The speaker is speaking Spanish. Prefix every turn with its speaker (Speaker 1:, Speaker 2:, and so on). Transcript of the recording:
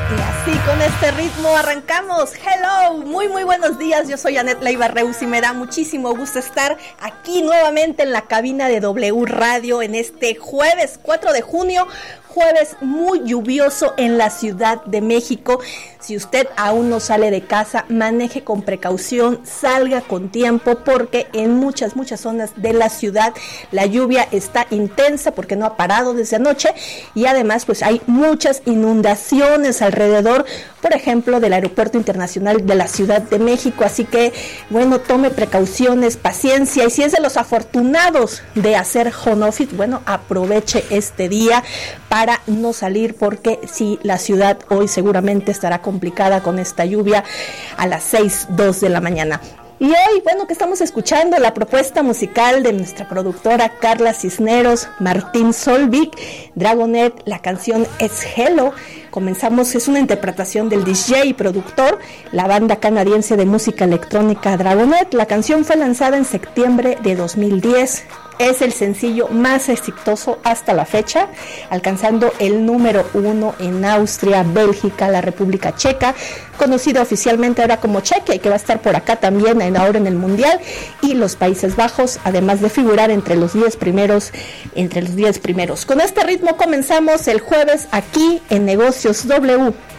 Speaker 1: Y así con este ritmo arrancamos. Hello, muy buenos días. Yo soy Anet Leiva Reus y me da muchísimo gusto estar aquí nuevamente en la cabina de W Radio en este jueves 4 de junio. Jueves muy lluvioso en la Ciudad de México. Si usted aún no sale de casa, maneje con precaución, salga con tiempo, porque en muchas zonas de la ciudad la lluvia está intensa porque no ha parado desde anoche, y además pues hay muchas inundaciones alrededor, por ejemplo, del Aeropuerto Internacional de la Ciudad de México. Así que, bueno, tome precauciones, paciencia, y si es de los afortunados de hacer home office, bueno, aproveche este día para no salir, porque sí, la ciudad hoy seguramente estará complicada con esta lluvia a las 6:02 de la mañana. Y hoy, bueno, que estamos escuchando la propuesta musical de nuestra productora Carla Cisneros, Martín Solvik, Dragonet. La canción es Hello. Comenzamos, es una interpretación del DJ y productor, la banda canadiense de música electrónica Dragonet. La canción fue lanzada en septiembre de 2010. Es el sencillo más exitoso hasta la fecha, alcanzando el número 1 en Austria, Bélgica, la República Checa, conocido oficialmente ahora como Chequia, y que va a estar por acá también ahora en el Mundial, y los Países Bajos, además de figurar entre los 10 primeros. Con este ritmo comenzamos el jueves aquí en Negocios W.